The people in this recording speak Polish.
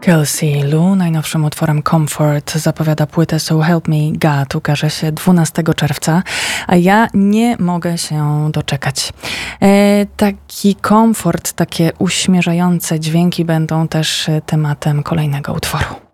Kelsey Lu najnowszym utworem Comfort zapowiada płytę So Help Me God. Ukaże się 12 czerwca, a ja nie mogę się doczekać. Taki komfort, takie uśmierzające dźwięki będą też tematem kolejnego utworu.